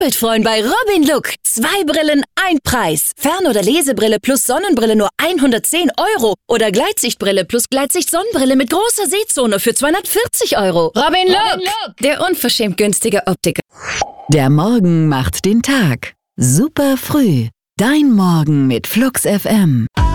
doppelt freuen bei Robin Look. 2 Brillen, 1 Preis. Fern- oder Lesebrille plus Sonnenbrille nur 110 €. Oder Gleitsichtbrille plus Gleitsicht-Sonnenbrille mit großer Sehzone für 240 €. Robin Look, der unverschämt günstige Optiker. Der Morgen macht den Tag. Super früh. Dein Morgen mit Flux FM.